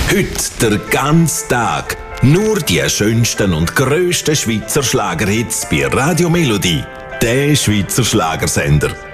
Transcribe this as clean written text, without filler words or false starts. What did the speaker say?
Heute der ganze Tag. Nur die schönsten und grössten Schweizer Schlagerhits bei Radio Melodie. Der Schweizer Schlagersender.